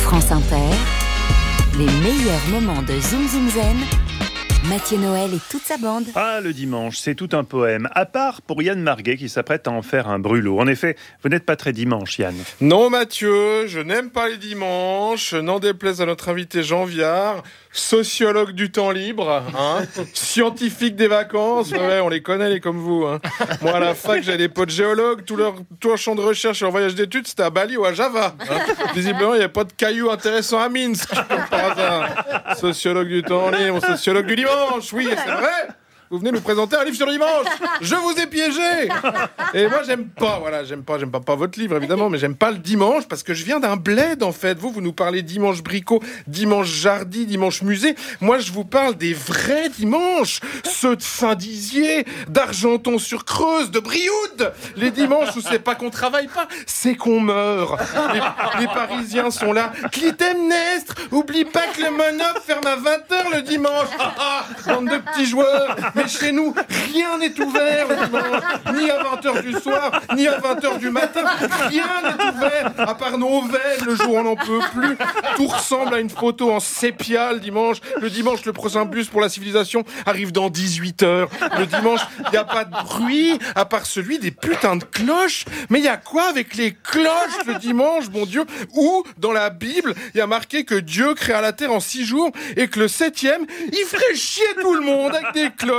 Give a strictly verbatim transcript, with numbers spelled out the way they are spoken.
France Inter, les meilleurs moments de Zoom Zoom Zen, Mathieu Noël et toute sa bande. Ah, le dimanche, c'est tout un poème, à part pour Yann Marguet qui s'apprête à en faire un brûlot. En effet, vous n'êtes pas très dimanche, Yann. Non, Mathieu, je n'aime pas les dimanches, n'en déplaise à notre invité Jean Viard, sociologue du temps libre, hein, scientifique des vacances, ouais, on les connaît, les comme vous. Hein. Moi, à la fac, j'avais des potes géologues, tout leur, tout leur champ de recherche et leur voyage d'études, c'était à Bali ou à Java. Hein. Visiblement, il n'y a pas de cailloux intéressants à Minsk, comme par hasard. Sociologue du temps libre, sociologue du dimanche, oui, c'est vrai. Vous venez nous présenter un livre sur le dimanche. Je vous ai piégé. Et moi, j'aime pas, voilà, j'aime pas, j'aime pas, pas votre livre, évidemment, mais j'aime pas le dimanche parce que je viens d'un bled, en fait. Vous, vous nous parlez dimanche bricot, dimanche jardi, dimanche musée. Moi, je vous parle des vrais dimanches. Ceux de Saint-Dizier, d'Argenton-sur-Creuse, de Brioude. Les dimanches où c'est pas qu'on travaille pas, c'est qu'on meurt. Les, les Parisiens sont là. Clytemnestre, oublie pas que le Monop ferme à vingt heures le dimanche. Ah, ah, bande de petits joueurs. Mais chez nous, rien n'est ouvert le dimanche, ni à vingt heures du soir, ni à vingt heures du matin. Rien n'est ouvert, à part nos veines le jour où on n'en peut plus. Tout ressemble à une photo en sépia le dimanche. Le dimanche, le prochain bus pour la civilisation arrive dans dix-huit heures. Le dimanche, il n'y a pas de bruit, à part celui des putains de cloches. Mais il y a quoi avec les cloches le dimanche, mon Dieu? Où, dans la Bible, il y a marqué que Dieu créa la terre en six jours et que le septième, il ferait chier tout le monde avec des cloches.